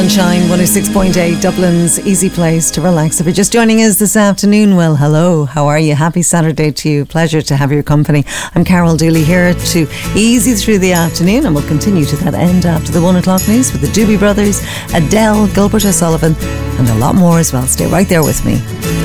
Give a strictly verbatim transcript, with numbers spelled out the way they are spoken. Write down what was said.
Sunshine, one oh six point eight, Dublin's easy place to relax. If you're just joining us this afternoon, well, hello, how are you? Happy Saturday to you. Pleasure to have your company. I'm Carol Dooley here to ease you through the afternoon, and we'll continue to that end after the one o'clock news with the Doobie Brothers, Adele, Gilbert O'Sullivan, and a lot more as well. Stay right there with me.